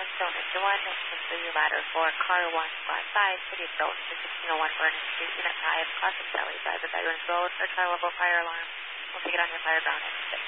Limestone Engine 1, Mississippi Ladder 4, Car 1, Squad 5, City of Dayton, 1601 Vernon Street, Unit 5, Classic Valley, Drive at Veterans Road, for trial level fire alarm. We'll take it on your fire ground at 6.